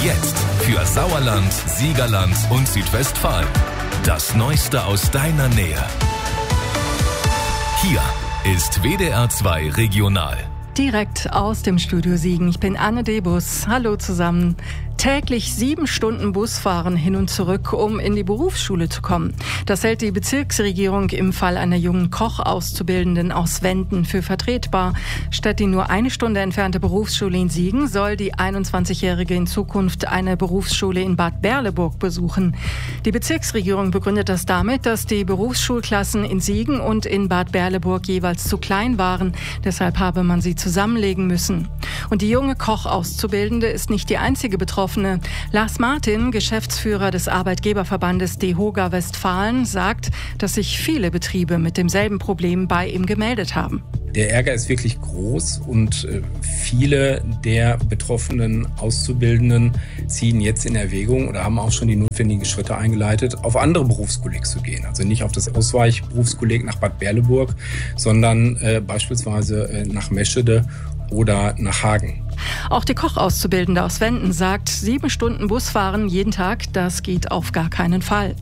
Jetzt für Sauerland, Siegerland und Südwestfalen. Das Neueste aus deiner Nähe. Hier ist WDR 2 Regional. Direkt aus dem Studio Siegen. Ich bin Anne Debus. Hallo zusammen. Täglich 7 Stunden Busfahren hin und zurück, um in die Berufsschule zu kommen. Das hält die Bezirksregierung im Fall einer jungen Kochauszubildenden aus Wenden für vertretbar. Statt die nur 1 Stunde entfernte Berufsschule in Siegen soll die 21-Jährige in Zukunft eine Berufsschule in Bad Berleburg besuchen. Die Bezirksregierung begründet das damit, dass die Berufsschulklassen in Siegen und in Bad Berleburg jeweils zu klein waren. Deshalb habe man sie zusammenlegen müssen. Und die junge Kochauszubildende ist nicht die einzige Betroffene. Lars Martin, Geschäftsführer des Arbeitgeberverbandes DEHOGA Westfalen, sagt, dass sich viele Betriebe mit demselben Problem bei ihm gemeldet haben. Der Ärger ist wirklich groß und viele der betroffenen Auszubildenden ziehen jetzt in Erwägung oder haben auch schon die notwendigen Schritte eingeleitet, auf andere Berufskolleg zu gehen. Also nicht auf das Ausweichberufskolleg nach Bad Berleburg, sondern beispielsweise nach Meschede oder nach Hagen. Auch die Kochauszubildende aus Wenden sagt, 7 Stunden Busfahren jeden Tag, das geht auf gar keinen Fall.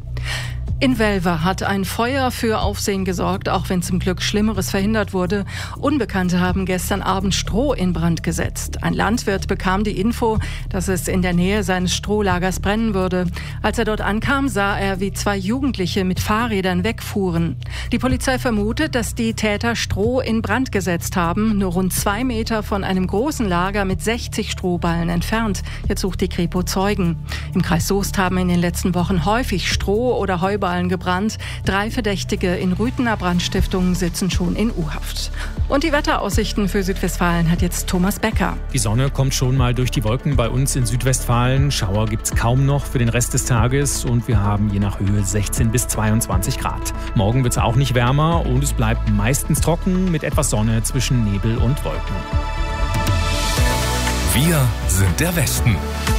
In Welver hat ein Feuer für Aufsehen gesorgt, auch wenn zum Glück Schlimmeres verhindert wurde. Unbekannte haben gestern Abend Stroh in Brand gesetzt. Ein Landwirt bekam die Info, dass es in der Nähe seines Strohlagers brennen würde. Als er dort ankam, sah er, wie 2 Jugendliche mit Fahrrädern wegfuhren. Die Polizei vermutet, dass die Täter Stroh in Brand gesetzt haben, nur rund 2 Meter von einem großen Lager mit 60 Strohballen entfernt. Jetzt sucht die Kripo Zeugen. Im Kreis Soest haben in den letzten Wochen häufig Stroh- oder Heuballen gebrannt. 3 Verdächtige in Rüthener Brandstiftung sitzen schon in U-Haft. Und die Wetteraussichten für Südwestfalen hat jetzt Thomas Becker. Die Sonne kommt schon mal durch die Wolken bei uns in Südwestfalen. Schauer gibt's kaum noch für den Rest des Tages und wir haben je nach Höhe 16 bis 22 Grad. Morgen wird's auch nicht wärmer und es bleibt meistens trocken mit etwas Sonne zwischen Nebel und Wolken. Wir sind der Westen.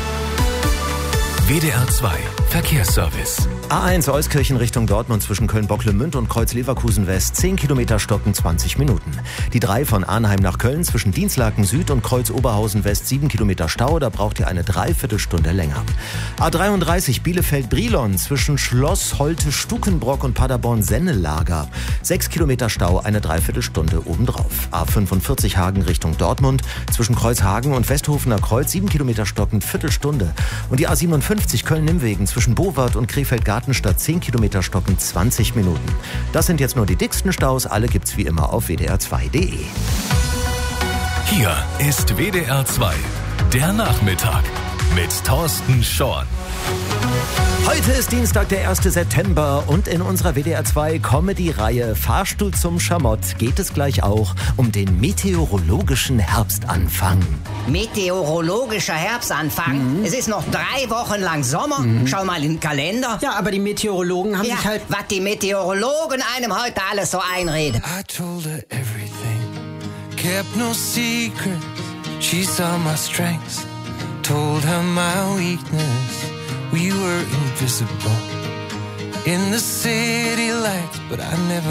WDR 2 Verkehrsservice. A1 Euskirchen Richtung Dortmund zwischen Köln-Bocklemünd und Kreuz-Leverkusen West 10 Kilometer stocken 20 Minuten. Die 3 von Arnheim nach Köln zwischen Dienstlaken Süd und Kreuz-Oberhausen West 7 Kilometer Stau, da braucht ihr eine Dreiviertelstunde länger. A33 Bielefeld-Brilon zwischen Schloss Holte-Stukenbrock und Paderborn-Sennelager 6 Kilometer Stau, eine Dreiviertelstunde obendrauf. A45 Hagen Richtung Dortmund zwischen Kreuzhagen und Westhofener Kreuz 7 Kilometer stocken Viertelstunde. Und die A57 Köln-Nimwegen zwischen Bowart und Krefeld-Gartenstadt 10 Kilometer stocken 20 Minuten. Das sind jetzt nur die dicksten Staus. Alle gibt's wie immer auf wdr2.de. Hier ist WDR 2, der Nachmittag mit Thorsten Schorn. Heute ist Dienstag, der 1. September und in unserer WDR 2 Comedy-Reihe Fahrstuhl zum Schamott geht es gleich auch um den meteorologischen Herbstanfang. Meteorologischer Herbstanfang? Es ist noch 3 Wochen lang Sommer. Schau mal in den Kalender. Ja, aber die Meteorologen haben sich halt... Was die Meteorologen einem heute alles so einreden. I told her everything, kept no secrets. She saw my strengths, told her my weakness. We were invisible in the city lights, but I never